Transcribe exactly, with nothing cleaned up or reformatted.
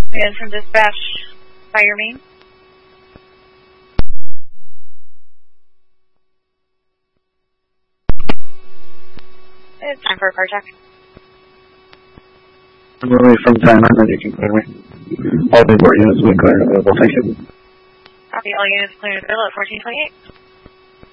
And from dispatch, fire main. It's time for a car check. Really from time on, you can clear me. All the board units will be clear and available. Thank you. Copy, all units clear and available at fourteen twenty-eight.